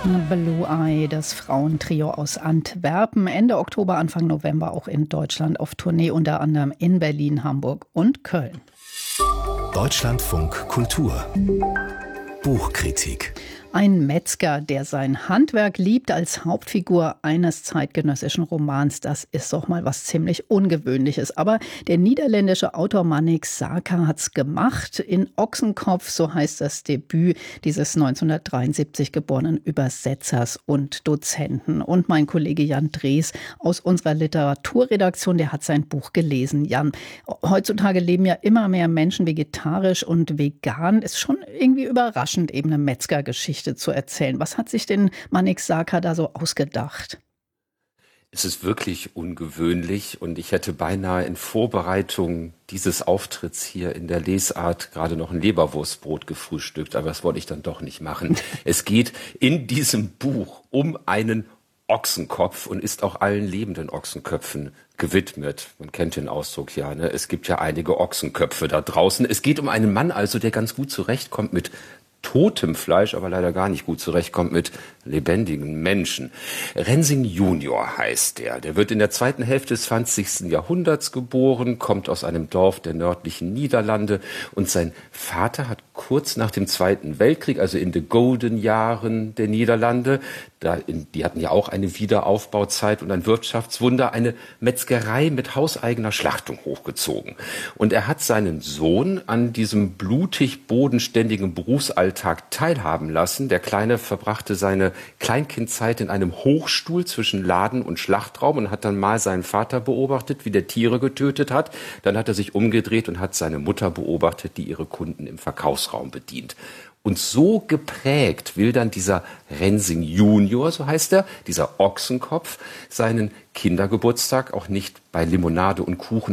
Blue Eye, das Frauentrio aus Antwerpen, Ende Oktober, Anfang November auch in Deutschland auf Tournee, unter anderem in Berlin, Hamburg und Köln. Deutschlandfunk Kultur Buchkritik. Ein Metzger, der sein Handwerk liebt, als Hauptfigur eines zeitgenössischen Romans, das ist doch mal was ziemlich Ungewöhnliches. Aber der niederländische Autor Manik Sarka hat's gemacht. In Ochsenkopf, so heißt das Debüt dieses 1973 geborenen Übersetzers und Dozenten. Und mein Kollege Jan Drees aus unserer Literaturredaktion, der hat sein Buch gelesen. Jan, heutzutage leben ja immer mehr Menschen vegetarisch und vegan. Ist schon irgendwie überraschend, eben eine Metzgergeschichte zu erzählen. Was hat sich denn Manik Sarka da so ausgedacht? Es ist wirklich ungewöhnlich und ich hätte beinahe in Vorbereitung dieses Auftritts hier in der Lesart gerade noch ein Leberwurstbrot gefrühstückt, aber das wollte ich dann doch nicht machen. Es geht in diesem Buch um einen Ochsenkopf und ist auch allen lebenden Ochsenköpfen gewidmet. Man kennt den Ausdruck ja, ne? Es gibt ja einige Ochsenköpfe da draußen. Es geht um einen Mann also, der ganz gut zurechtkommt mit totem Fleisch, aber leider gar nicht gut zurechtkommt mit lebendigen Menschen. Rensing Junior heißt er. Der wird in der zweiten Hälfte des 20. Jahrhunderts geboren, kommt aus einem Dorf der nördlichen Niederlande und sein Vater hat kurz nach dem Zweiten Weltkrieg, also in den Golden Jahren der Niederlande, die hatten ja auch eine Wiederaufbauzeit und ein Wirtschaftswunder, eine Metzgerei mit hauseigener Schlachtung hochgezogen. Und er hat seinen Sohn an diesem blutig bodenständigen Berufsalltag teilhaben lassen. Der Kleine verbrachte seine Kleinkindzeit in einem Hochstuhl zwischen Laden und Schlachtraum und hat dann mal seinen Vater beobachtet, wie der Tiere getötet hat. Dann hat er sich umgedreht und hat seine Mutter beobachtet, die ihre Kunden im Verkaufsraum bedient. Und so geprägt will dann dieser Rensing Junior, so heißt er, dieser Ochsenkopf, seinen Kindergeburtstag auch nicht bei Limonade und Kuchen